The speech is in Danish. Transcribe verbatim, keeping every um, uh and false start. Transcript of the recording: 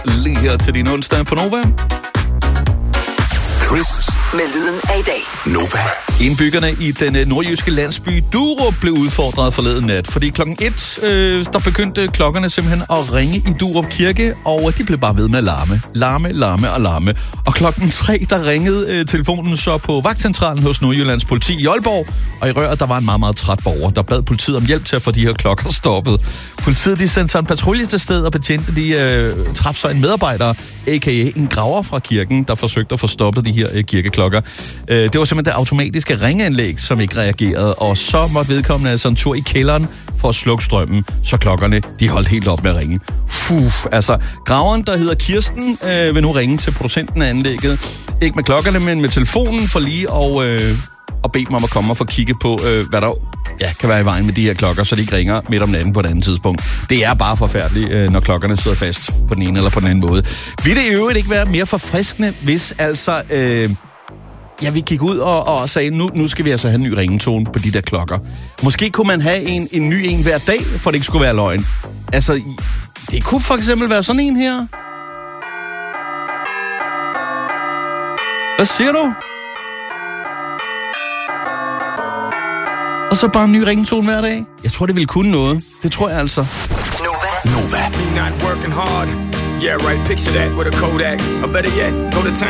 lige her til din onsdag på Nova. Chris med lyden af i dag. Nova. Indbyggerne i den nordjyske landsby Durup blev udfordret forleden nat, fordi klokken et, øh, der begyndte klokkerne simpelthen at ringe i Durup Kirke, og de blev bare ved med at larme. Larme, larme og larme. Og klokken tre, der ringede øh, telefonen så på vagtcentralen hos Nordjyllands politi i Aalborg, og i Røret, der var en meget, meget træt borger, der bad politiet om hjælp til at få de her klokker stoppet. Politiet, de sendte sig en patrulje til sted, og betjente, de øh, traf så en medarbejder, a k a en graver fra kirken, der forsøgte at få stoppet de her øh, kirkeklokker. Øh, det var simpelthen det automatiske ringeanlæg, som ikke reagerede, og så måtte vedkommende altså en tur i kælderen for at slukke strømmen, så klokkerne, de holdt helt op med at ringe. Fuh, altså, graveren, der hedder Kirsten, øh, vil nu ringe til producenten af anlægget. Ikke med klokkerne, men med telefonen, for lige at, øh, at bede dem om at komme og få kigge på, øh, hvad der ja, kan være i vejen med de her klokker, så de ikke ringer midt om natten på et andet tidspunkt. Det er bare forfærdeligt, øh, når klokkerne sidder fast på den ene eller på den anden måde. Vil det i øvrigt ikke være mere forfriskende, hvis altså... Øh, Ja, vi gik ud og, og sagde, nu, nu skal vi altså have en ny ringetone på de der klokker. Måske kunne man have en, en ny en hver dag, for det ikke skulle være løgn. Altså, det kunne for eksempel være sådan en her. Hvad siger du? Og så bare en ny ringetone hver dag. Jeg tror, det ville kunne noget. Det tror jeg altså. Nova. Nova. Me not working hard. Yeah, right. Picture that with a Kodak. Or better yet, go to town.